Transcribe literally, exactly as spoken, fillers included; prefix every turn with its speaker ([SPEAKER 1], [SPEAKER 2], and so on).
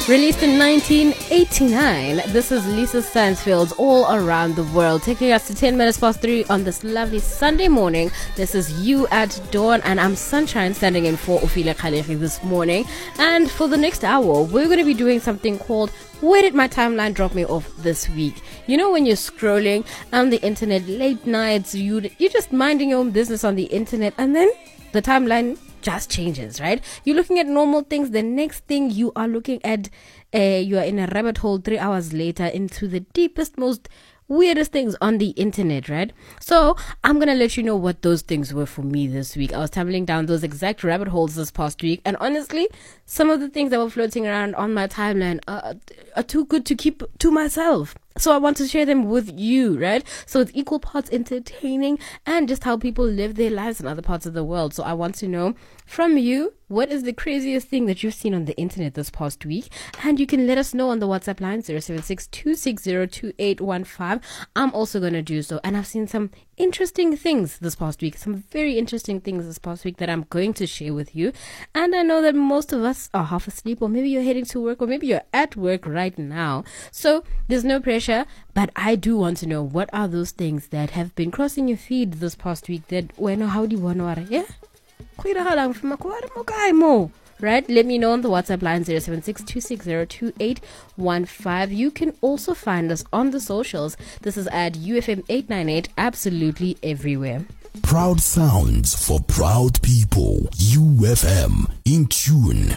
[SPEAKER 1] Released in nineteen eighty-nine, this is Lisa Stansfield's All Around the World, taking us to ten minutes past three on this lovely Sunday morning. This is You at Dawn, and I'm Sunshine, standing in for Ofile Khalegi this morning. And for the next hour, we're going to be doing something called Where Did My Timeline Drop Me Off This Week? You know, when you're scrolling on the internet late nights, you, you're just minding your own business on the internet, and then the timeline just changes, right? You're looking at normal things. The next thing you are looking at, uh, you are in a rabbit hole three hours later into the deepest, most weirdest things on the internet, right? So I'm gonna let you know what those things were for me this week. I was tumbling down those exact rabbit holes this past week, and honestly, some of the things that were floating around on my timeline are, are too good to keep to myself. So I want to share them with you, right? So it's equal parts entertaining and just how people live their lives in other parts of the world. So I want to know from you, what is the craziest thing that you've seen on the internet this past week? And you can let us know on the WhatsApp line zero seven six, two six zero, two eight one five. I'm also going to do so. And I've seen some interesting things this past week, some very interesting things this past week that I'm going to share with you. And I know that most of us are half asleep, or maybe you're heading to work, or maybe you're at work right now. So there's no pressure, but I do want to know, what are those things that have been crossing your feed this past week that when how do you want to, yeah? Right? Let me know on the WhatsApp line zero seven six, two six zero, two eight one five. You can also find us on the socials. This is at U F M eight nine eight, absolutely everywhere.
[SPEAKER 2] Proud sounds for proud people. U F M, in tune